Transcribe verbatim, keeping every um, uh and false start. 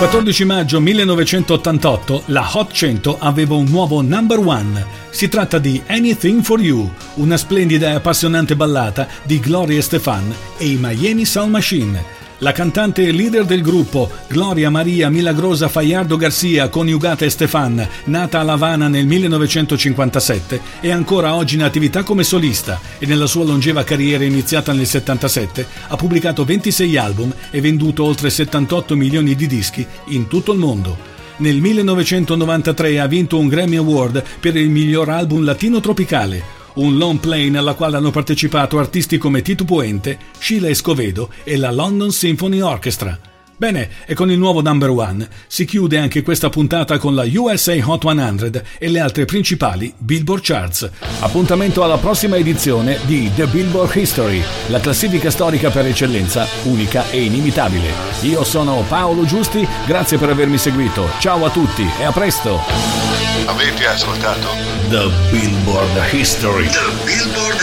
quattordici maggio millenovecentottantotto la Hot cento aveva un nuovo number one. Si tratta di Anything for You, una splendida e appassionante ballata di Gloria Estefan e i Miami Sound Machine. La cantante e leader del gruppo, Gloria Maria Milagrosa Fajardo Garcia, coniugata Estefan, nata a La Habana nel millenovecentocinquantasette, è ancora oggi in attività come solista e nella sua longeva carriera iniziata nel settantasette ha pubblicato ventisei album e venduto oltre settantotto milioni di dischi in tutto il mondo. Nel millenovecentonovantatré ha vinto un Grammy Award per il miglior album latino tropicale, un long play nella quale hanno partecipato artisti come Tito Puente, Sheila Escovedo e la London Symphony Orchestra. Bene, e con il nuovo number one si chiude anche questa puntata con la U S A Hot cento e le altre principali Billboard Charts. Appuntamento alla prossima edizione di The Billboard History, la classifica storica per eccellenza, unica e inimitabile. Io sono Paolo Giusti, grazie per avermi seguito. Ciao a tutti e a presto! Avete ascoltato The Billboard History. The Billboard